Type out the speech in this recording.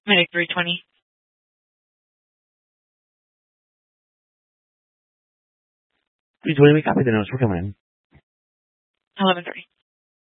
Medic 320. 320, we copy the notes. We're coming in. 11:30.